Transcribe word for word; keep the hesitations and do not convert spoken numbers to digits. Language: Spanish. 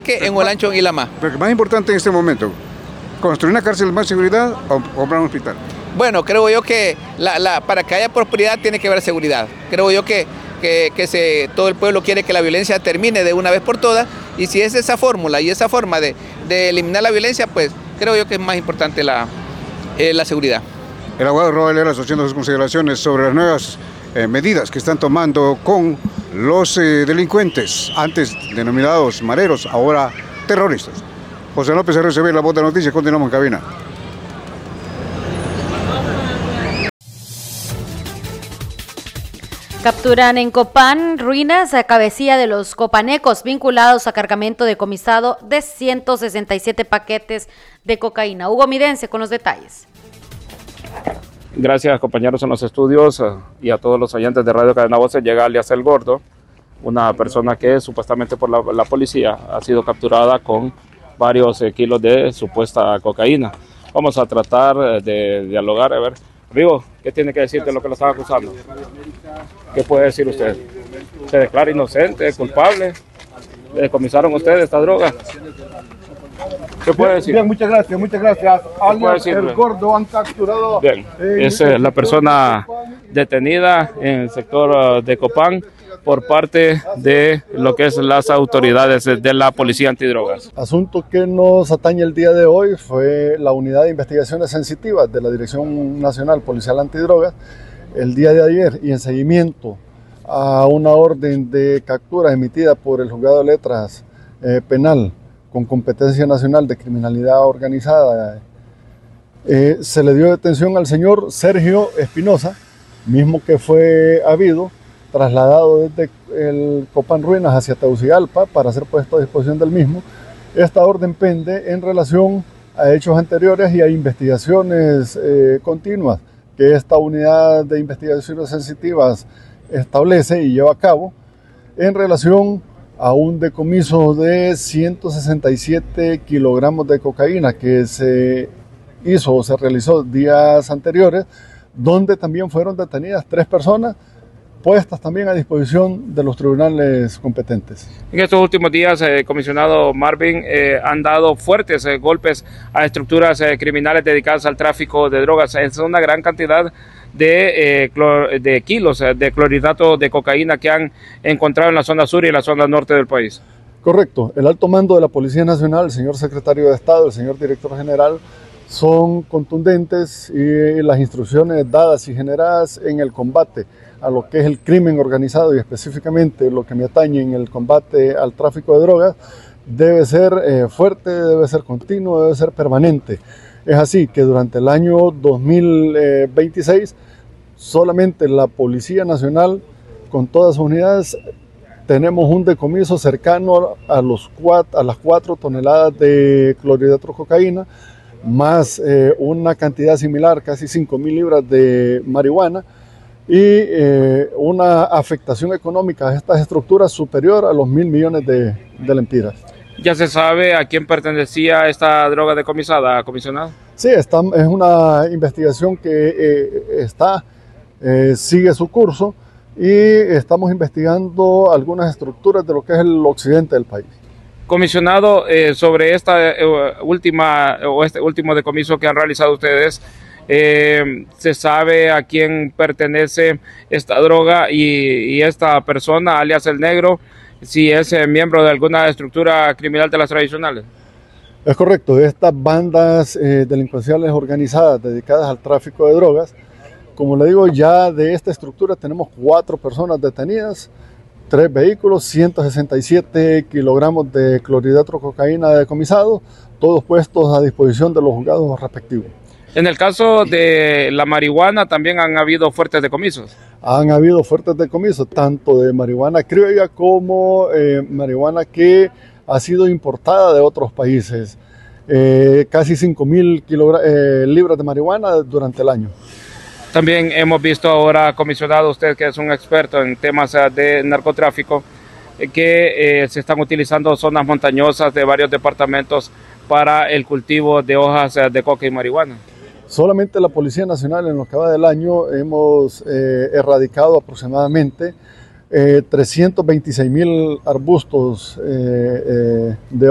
que en Olancho, en Ilamá. Pero más importante en este momento, ¿construir una cárcel más seguridad o comprar un hospital? Bueno, creo yo que la, la, para que haya prosperidad tiene que haber seguridad. Creo yo que, que, que se, todo el pueblo quiere que la violencia termine de una vez por todas, y si es esa fórmula y esa forma de, de eliminar la violencia, pues creo yo que es más importante la, eh, la seguridad. El abogado Roa Valera haciendo sus consideraciones sobre las nuevas eh, medidas que están tomando con los eh, delincuentes, antes denominados mareros, ahora terroristas. José López R C B, La Voz de Noticias, continuamos en cabina. Capturan en Copán ruinas a cabecilla de los copanecos vinculados a cargamento decomisado de ciento sesenta y siete paquetes de cocaína. Hugo Midense con los detalles. Gracias, compañeros en los estudios y a todos los oyentes de Radio Cadena Voces. Llega alias El Gordo, una persona que supuestamente por la, la policía ha sido capturada con varios eh, kilos de supuesta cocaína. Vamos a tratar de dialogar, a ver. Amigo, ¿qué tiene que decir de lo que lo están acusando? ¿Qué puede decir usted? ¿Se declara inocente, culpable? ¿Le decomisaron ustedes esta droga? ¿Qué puede decir? Bien, muchas gracias, muchas gracias. Alias El Gordo han capturado. Bien, es eh, la persona detenida en el sector de Copán por parte de lo que es las autoridades de la Policía Antidrogas. Asunto que nos atañe el día de hoy fue la Unidad de Investigaciones Sensitivas de la Dirección Nacional Policial Antidrogas el día de ayer, y en seguimiento a una orden de captura emitida por el Juzgado de Letras eh, Penal con competencia nacional de criminalidad organizada, eh, se le dio detención al señor Sergio Espinosa, mismo que fue habido trasladado desde el Copán Ruinas hacia Tegucigalpa para ser puesto a disposición del mismo. Esta orden pende en relación a hechos anteriores y a investigaciones eh, continuas que esta unidad de investigaciones sensitivas establece y lleva a cabo en relación a un decomiso de ciento sesenta y siete kilogramos de cocaína que se hizo o se realizó días anteriores, donde también fueron detenidas tres personas, puestas también a disposición de los tribunales competentes. En estos últimos días, eh, comisionado Marvin, eh, han dado fuertes eh, golpes a estructuras eh, criminales dedicadas al tráfico de drogas. Es una gran cantidad de, eh, clor, de kilos eh, de clorhidrato de cocaína que han encontrado en la zona sur y en la zona norte del país. Correcto. El alto mando de la Policía Nacional, el señor secretario de Estado, el señor director general, son contundentes, y las instrucciones dadas y generadas en el combate a lo que es el crimen organizado y específicamente lo que me atañe en el combate al tráfico de drogas debe ser eh, fuerte, debe ser continuo, debe ser permanente. Es así que durante el año dos mil veintiséis solamente la Policía Nacional con todas sus unidades tenemos un decomiso cercano a, los cuatro, a las cuatro toneladas de clorhidrato de cocaína, más eh, una cantidad similar, casi cinco mil libras de marihuana, y eh, una afectación económica a estas estructuras superior a los mil millones de, de lempiras. ¿Ya se sabe a quién pertenecía esta droga decomisada, comisionado? Sí, está, es una investigación que eh, está, eh, sigue su curso, y estamos investigando algunas estructuras de lo que es el occidente del país. Comisionado, eh, sobre esta eh, última o este último decomiso que han realizado ustedes, Eh, ¿se sabe a quién pertenece esta droga y, y esta persona, alias El Negro, si es eh, miembro de alguna estructura criminal de las tradicionales? Es correcto. Estas bandas eh, delincuenciales organizadas dedicadas al tráfico de drogas, como le digo, ya de esta estructura tenemos cuatro personas detenidas, tres vehículos, ciento sesenta y siete kilogramos de clorhidrato de cocaína decomisados, todos puestos a disposición de los juzgados respectivos. En el caso de la marihuana también han habido fuertes decomisos. Han habido fuertes decomisos, tanto de marihuana criolla como eh, marihuana que ha sido importada de otros países. Eh, casi cinco mil eh, libras de marihuana durante el año. También hemos visto ahora, comisionado, usted que es un experto en temas de narcotráfico, que eh, se están utilizando zonas montañosas de varios departamentos para el cultivo de hojas de coca y marihuana. Solamente la Policía Nacional en lo que va del año hemos eh, erradicado aproximadamente eh, trescientos veintiséis mil arbustos eh, eh, de